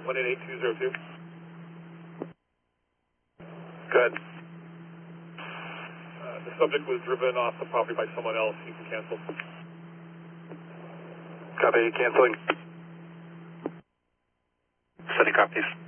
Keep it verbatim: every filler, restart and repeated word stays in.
one eight eight two zero two. Good. Uh, the subject was driven off the property by someone else. You can cancel. Copy, canceling. Steady copies.